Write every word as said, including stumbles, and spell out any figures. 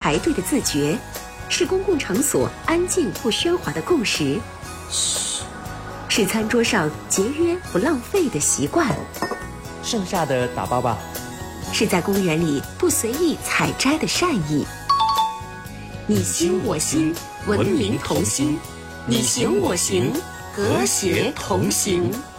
排队的自觉，是公共场所安静不喧哗的共识，是餐桌上节约不浪费的习惯， 剩下的打包吧， 是在公园里不随意采摘的善意。你心我心，文明同心；你行我行，和谐同行。